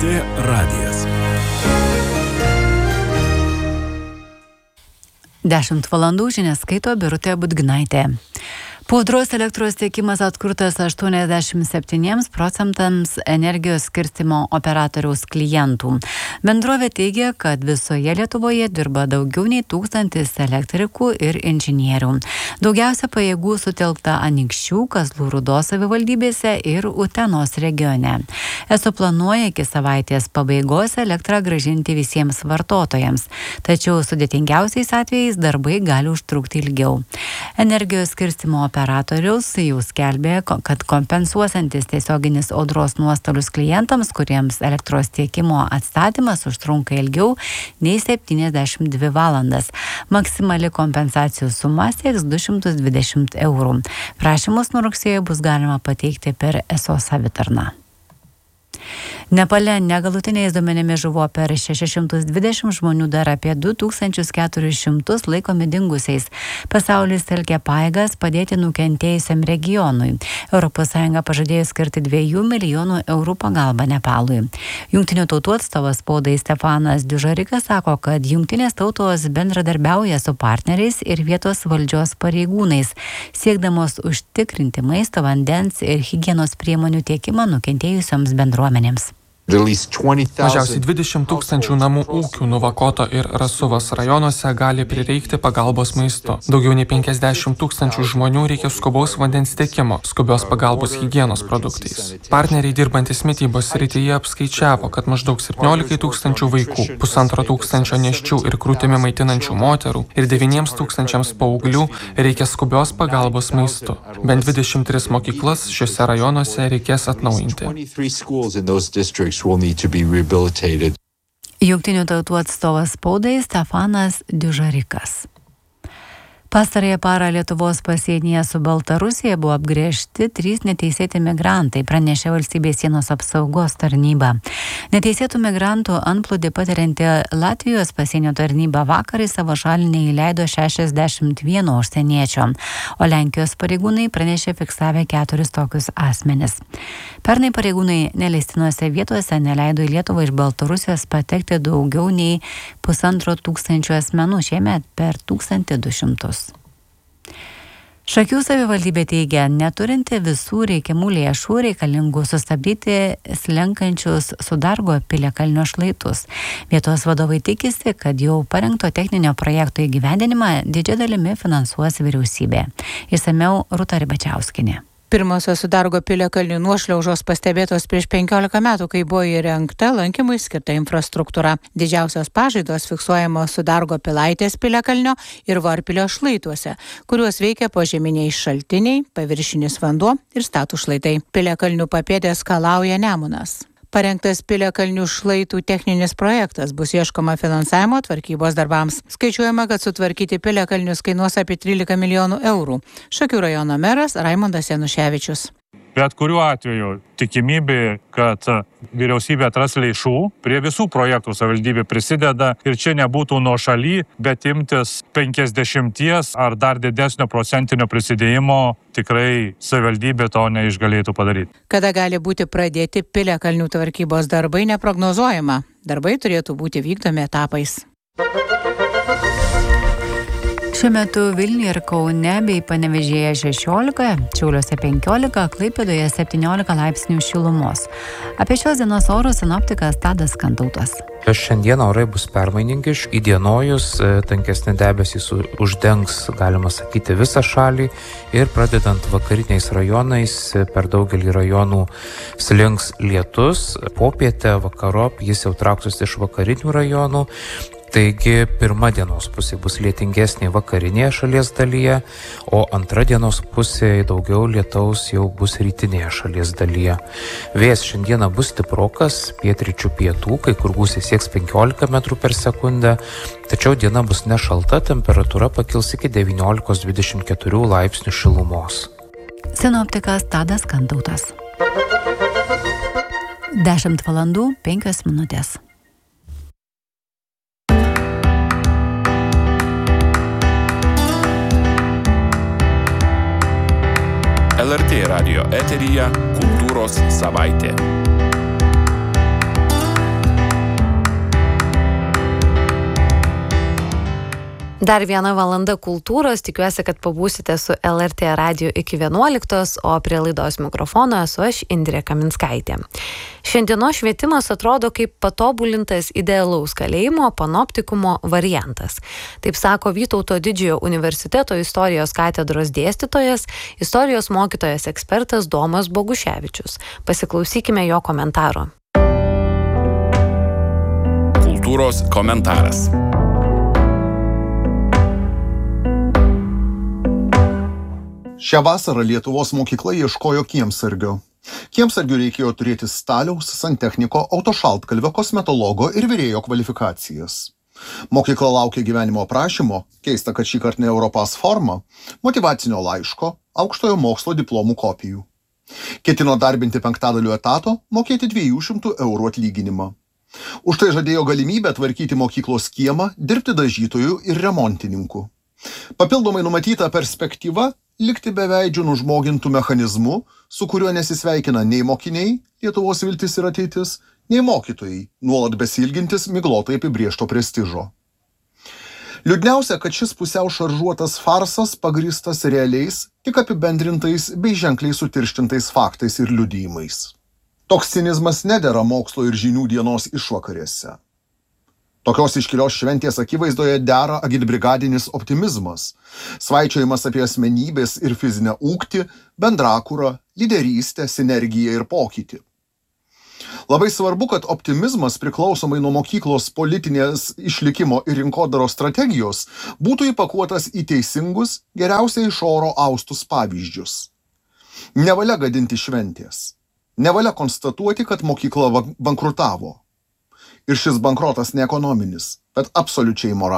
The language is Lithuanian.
LRT radijas. 10 valandų žinias skaito Birutė Budginaitė. Po audros elektros tiekimas atkurtas 87% energijos skirstymo operatoriaus klientų. Bendrovė teigia, kad visoje Lietuvoje dirba daugiau nei 1000 elektrikų ir inžinierių. Daugiausia pajėgų sutelkta Anykščių, Kazlų Rūdos savivaldybėse ir Utenos regione. ESO planuoja iki savaitės pabaigos elektrą grąžinti visiems vartotojams, tačiau sudėtingiausiais atvejais darbai gali užtrukti ilgiau. Energijos skirstymo operatorius jau skelbė, kad kompensuosantis tiesioginis audros nuostolius klientams, kuriems elektros tiekimo atstatymas užtrunka ilgiau nei 72 valandas. Maksimali kompensacijų suma sieks 220 eurų. Prašymus nuo rugsėjo bus galima pateikti per ESO savitarną. Nepale negalutiniais duomenimis žuvo per 620 žmonių, dar apie 2400 laikomi dingusiais. Pasaulis telkia pajėgas padėti nukentėjusiam regionui. ES pažadėjo skirti 2 milijonų eurų pagalbą Nepalui. Jungtinių tautų atstovas spaudai Stefanas Dužarikas sako, kad jungtinės tautos bendradarbiauja su partneriais ir vietos valdžios pareigūnais, siekdamos užtikrinti maisto, vandens ir higienos priemonių tiekimą nukentėjusioms bendruomenėms. Mažiausiai 20 000 namų ūkių Nuvakoto ir Rasuvos rajonuose gali prireikti pagalbos maistu. Daugiau nei 50 000 žmonių reikia skubaus vandens tiekimo, skubios pagalbos higienos produktais. Partneriai dirbantis mitybos srityje apskaičiavo, kad maždaug 17 000 vaikų, 1500 nėščių ir krūtimi maitinančių moterų ir 9 000 paauglių reikia skubios pagalbos maistu. Bent 23 mokyklas šiuose rajonuose reikės atnaujinti. Jungtinių tautų atstovas spaudai Stefanas Dužarikas. Pastarąją parą Lietuvos pasienyje su Baltarusija buvo apgręžti 3 neteisėti migrantai, pranešė Valstybės sienos apsaugos tarnyba. Neteisėtų migrantų antplūdį patirianti Latvijos pasienio tarnyba vakar į savo šalį neįleido 61 užsieniečio, o Lenkijos pareigūnai pranešė fiksavę 4 tokius asmenis. Pernai pareigūnai neleistinuose vietose neleido į Lietuvą iš Baltarusijos patekti daugiau nei 1500 asmenų, šiemet per 1200. Šakių savivaldybė teigia, neturinti visų reikiamų lėšų reikalingų sustabdyti slenkančius Sudargo piliakalnio šlaitus. Vietos vadovai tikisi, kad jau parengto techninio projekto įgyvendinimą didžia dalimi finansuos vyriausybė. Išsamiau Rūta Ribačiauskienė. Pirmosios Sudargo piliakalnių nuošliaužos pastebėtos prieš 15 metų, kai buvo įrengta lankymui skirta infrastruktūra. Didžiausios pažaidos fiksuojamos Sudargo pilaitės piliakalnio ir Varpilio šlaituose, kuriuos veikia požeminiai šaltiniai, paviršinis vanduo ir statų šlaitai. Piliakalnių papėdės skalauja Nemunas. Parengtas piliakalnių šlaitų techninis projektas, bus ieškoma finansavimo tvarkybos darbams. Skaičiuojama, kad sutvarkyti piliakalnius kainuos apie 13 milijonų eurų. Šakių rajono meras Raimondas Januševičius. Bet kuriuo atveju tikimybė, kad vyriausybė atras lėšų, prie visų projektų savivaldybė prisideda ir čia nebūtų nuošaly, bet imtis 50 ar dar didesnio procentinio prisidėjimo tikrai savivaldybė to neišgalėtų padaryti. Kada gali būti pradėti piliakalnių tvarkybos darbai neprognozuojama. Darbai turėtų būti vykdomi etapais. Šiuo metu Vilniuje ir Kaune bei Panevėžyje 16, Šiauliuose 15, Klaipėdoje 17 laipsnių šilumos. Apie šios dienos orus sinoptikas Tadas Kantautas. Šiandien orai bus permainingi, įdienojus tankesni debesys uždengs, galima sakyti, visą šalį ir pradedant vakariniais rajonais per daugelį rajonų slinks lietus. Popietę vakarop jis jau trauksis iš vakarinių rajonų. Taigi pirma dienos pusė bus lietingesnė vakarinėje šalies dalyje, o antra dienos pusė daugiau lietaus jau bus rytinėje šalies dalyje. Vėjas šiandieną bus stiprokas, pietryčių pietų, kai kur gūsiai sieks 15 metrų per sekundę, tačiau diena bus nešalta, temperatūra pakils iki 19-24 laipsnių šilumos. Sinoptikas Tadas Kantautas. 10 valandų 5 minutės. LRT radio eteryje Kultūros savaitė. Dar 1 valanda kultūros, tikiuosi, kad pabūsite su LRT radiju iki 11, o prie laidos mikrofono esu aš, Indrė Kaminskaitė. Šiandienos švietimas atrodo kaip patobulintas idealaus kalėjimo panoptikumo variantas. Taip sako Vytauto Didžiojo universiteto istorijos katedros dėstytojas, istorijos mokytojas ekspertas Domas Boguševičius. Pasiklausykime jo komentaro. Kultūros komentaras. Šią vasarą Lietuvos mokykla ieškojo kiemsargio. Kiemsargiu reikėjo turėti staliaus, santechniko, autošaltkalvio, kosmetologo ir virėjo kvalifikacijas. Mokykla laukia gyvenimo aprašymo, keista, kad šį kartą ne Europass forma, motyvacinio laiško, aukštojo mokslo diplomų kopijų. Ketino darbinti 5/5 etato, mokėti 200 eurų atlyginimą. Už tai žadėjo galimybę tvarkyti mokyklos kiemą, dirbti dažytojų ir remontininku. Papildomai numatyta perspektyva likti beveidžių nužmogintų mechanizmų, su kuriuo nesisveikina nei mokiniai, Lietuvos viltis ir ateitis, nei mokytojai, nuolat besilgintis miglotai apibrėžto prestižo. Liūdniausia, kad šis pusiau šaržuotas farsas pagrįstas realiais, tik apibendrintais bei ženkliai sutirštintais faktais ir liudijimais. Toks cinizmas nedera mokslo ir žinių dienos išvakarėse. Tokios iškilios šventės akivaizdoje dera agitbrigadinis optimizmas, svaičiojimas apie asmenybės ir fizinę ūgtį, bendrakūrą, lyderystę, sinergiją ir pokytį. Labai svarbu, kad optimizmas priklausomai nuo mokyklos politinės išlikimo ir rinkodaros strategijos būtų įpakuotas į teisingus, geriausiai iš oro austus pavyzdžius. Nevalia gadinti šventės. Nevalia konstatuoti, kad mokykla bankrutavo. Ir šis bankrotas ne ekonominis, bet absoliučiai moralinis.